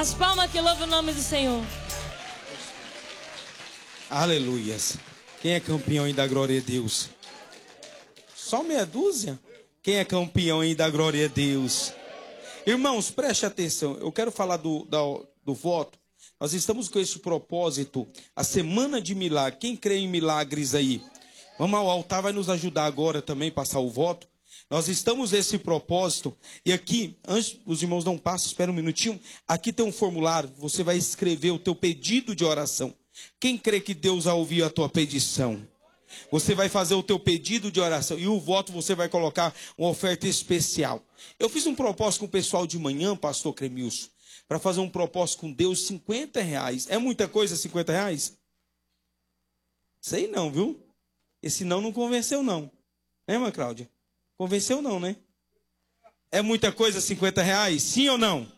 As palmas que louvam o nome do Senhor. Aleluias. Quem é campeão aí da glória a Deus? Só meia dúzia? Quem é campeão aí da glória a Deus? Irmãos, preste atenção. Eu quero falar do voto. Nós estamos com esse propósito, a semana de milagre. Quem crê em milagres aí? Vamos ao altar, vai nos ajudar agora também a passar o voto. Nós estamos nesse propósito. E aqui, antes os irmãos não passam, espera um minutinho. Aqui tem um formulário, você vai escrever o teu pedido de oração. Quem crê que Deus já ouviu a tua petição? Você vai fazer o teu pedido de oração. E o voto você vai colocar uma oferta especial. Eu fiz um propósito com o pessoal de manhã, pastor Cremilson, para fazer um propósito com Deus, R$50. É muita coisa, R$50? Sei não, viu? Esse não convenceu não. É, irmã Cláudia? Convenceu não, né? É muita coisa, R$50? Sim ou não?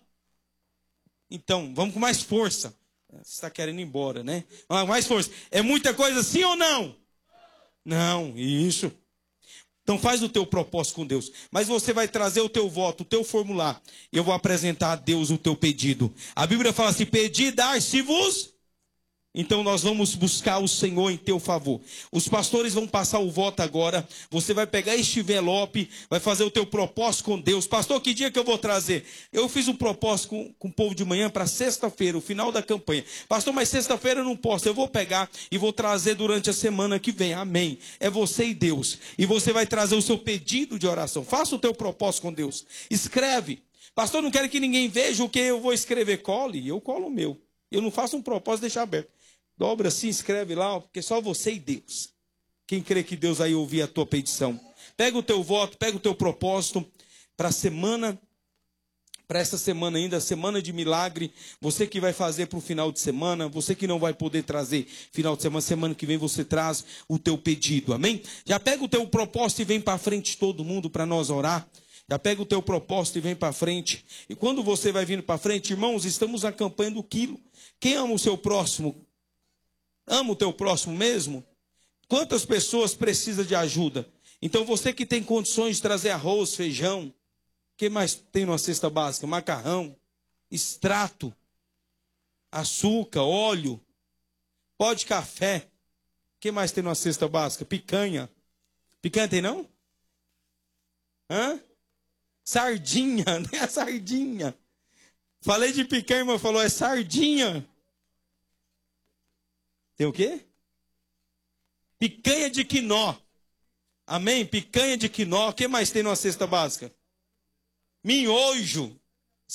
Então, vamos com mais força. Você está querendo ir embora, né? Mais força. É muita coisa, sim ou não? Não, isso. Então faz o teu propósito com Deus. Mas você vai trazer o teu voto, o teu formulário. E eu vou apresentar a Deus o teu pedido. A Bíblia fala assim, pedi, dar-se-vos. Então nós vamos buscar o Senhor em teu favor. Os pastores vão passar o voto agora. Você vai pegar este envelope, vai fazer o teu propósito com Deus. Pastor, que dia que eu vou trazer? Eu fiz um propósito com o povo de manhã para sexta-feira, o final da campanha. Pastor, mas sexta-feira eu não posso. Eu vou pegar e vou trazer durante a semana que vem. Amém. É você e Deus. E você vai trazer o seu pedido de oração. Faça o teu propósito com Deus. Escreve. Pastor, não quero que ninguém veja o que eu vou escrever. Cole, eu colo o meu. Eu não faço um propósito e deixar aberto. Dobra assim, escreve lá, porque só você e Deus. Quem crê que Deus aí ouvir a tua petição. Pega o teu voto, pega o teu propósito para a semana, para essa semana ainda, semana de milagre. Você que vai fazer para o final de semana, você que não vai poder trazer final de semana, semana que vem você traz o teu pedido, amém? Já pega o teu propósito e vem para frente todo mundo para nós orar. Já pega o teu propósito e vem para frente. E quando você vai vindo para frente, irmãos, estamos na campanha do quilo. Quem ama o seu próximo? Ama o teu próximo mesmo? Quantas pessoas precisam de ajuda? Então você que tem condições de trazer arroz, feijão, o que mais tem numa cesta básica? Macarrão, extrato, açúcar, óleo, pó de café. O que mais tem numa cesta básica? Picanha. Picanha tem não? Hã? Sardinha, não é sardinha. Falei de picanha, irmão, falou, é sardinha. Tem o quê? Picanha de quinó. Amém? Picanha de quinó. O que mais tem numa cesta básica? Miojo.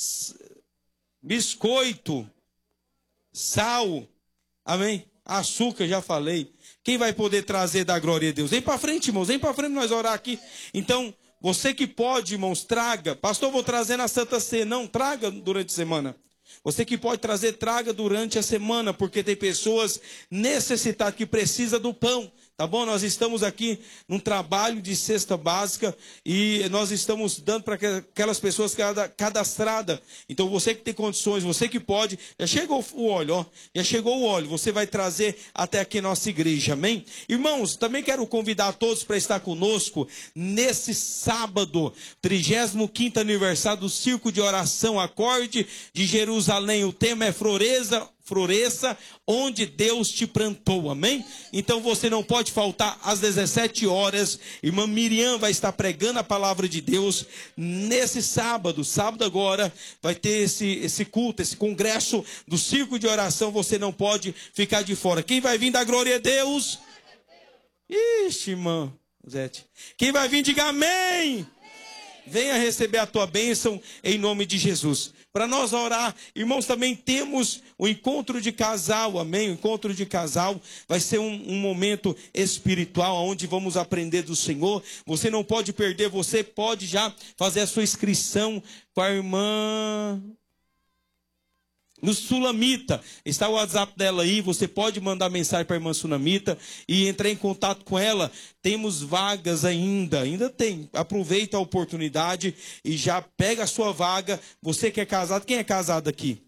Biscoito. Sal. Amém? Açúcar, já falei. Quem vai poder trazer da glória a Deus? Vem para frente, irmãos. Vem para frente nós orar aqui. Então, você que pode, irmãos, traga. Pastor, vou trazer na Santa Ceia. Não, traga durante a semana. Você que pode trazer, traga durante a semana, porque tem pessoas necessitadas que precisam do pão, tá bom? Nós estamos aqui num trabalho de cesta básica e nós estamos dando para aquelas pessoas cadastradas. Então você que tem condições, você que pode, já chegou o óleo, ó, já chegou o óleo, você vai trazer até aqui nossa igreja, amém? Irmãos, também quero convidar todos para estar conosco nesse sábado, 35º aniversário do Circo de Oração Acorde de Jerusalém. O tema é floresça onde Deus te plantou, amém? Então você não pode faltar às 17 horas. Irmã Miriam vai estar pregando a palavra de Deus nesse sábado. Sábado agora vai ter esse culto, esse congresso do Circo de Oração. Você não pode ficar de fora. Quem vai vir da glória a Deus? Ixi, irmã Zete. Quem vai vir, diga amém. Venha receber a tua bênção em nome de Jesus. Para nós orar, irmãos, também temos o encontro de casal, amém? O encontro de casal vai ser um momento espiritual, onde vamos aprender do Senhor. Você não pode perder, você pode já fazer a sua inscrição com a irmã no Sulamita. Está o WhatsApp dela aí, você pode mandar mensagem para a irmã Sulamita e entrar em contato com ela. Temos vagas ainda tem. Aproveita a oportunidade e já pega a sua vaga. Você que é casado, quem é casado aqui?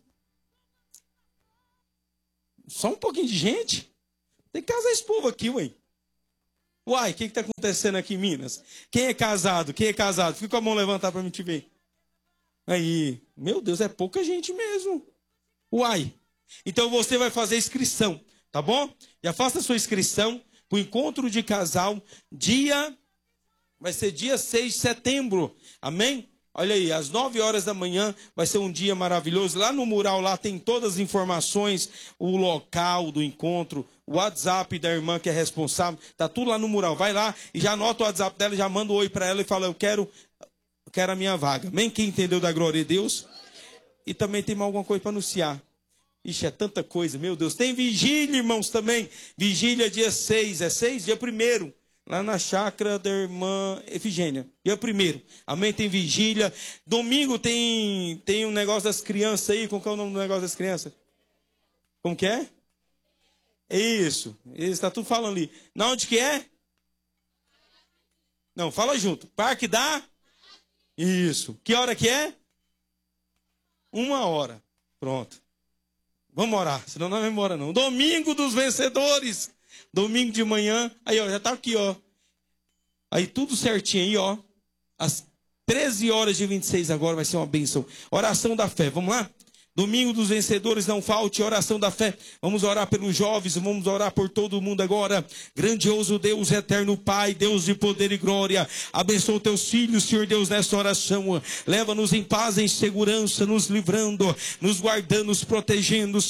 Só um pouquinho de gente? Tem que casar esse povo aqui, ué. Uai, o que está acontecendo aqui em Minas? Quem é casado? Quem é casado? Fica com a mão levantada para mim te ver. Aí, meu Deus, é pouca gente mesmo. Uai. Então você vai fazer inscrição, tá bom? Já faça a sua inscrição para o encontro de casal, vai ser dia 6 de setembro, amém? Olha aí, às 9 horas da manhã vai ser um dia maravilhoso. Lá no mural, lá tem todas as informações, o local do encontro, o WhatsApp da irmã que é responsável, tá tudo lá no mural. Vai lá e já anota o WhatsApp dela, já manda um oi para ela e fala, eu quero a minha vaga. Amém? Quem entendeu da glória de Deus? E também tem mais alguma coisa para anunciar. Ixi, é tanta coisa, meu Deus. Tem vigília, irmãos, também. Vigília dia 6, é 6? Dia 1º. Lá na chácara da irmã Efigênia. Dia 1º. Amém? Tem vigília. Domingo tem um negócio das crianças aí. Como que é o nome do negócio das crianças? Como que é? Isso. Está tudo falando ali. Na onde que é? Não, fala junto. Parque da? Isso. Que hora que é? 1h. Pronto. Vamos orar, senão não vai embora não. Domingo dos vencedores. Domingo de manhã. Aí, ó, já tá aqui, ó. Aí tudo certinho aí, ó. Às 13h26 agora vai ser uma bênção. Oração da fé, vamos lá? Domingo dos vencedores, não falte, oração da fé. Vamos orar pelos jovens, vamos orar por todo mundo agora. Grandioso Deus, eterno Pai, Deus de poder e glória. Abençoa teus filhos, Senhor Deus, nessa oração. Leva-nos em paz, em segurança, nos livrando, nos guardando, nos protegendo,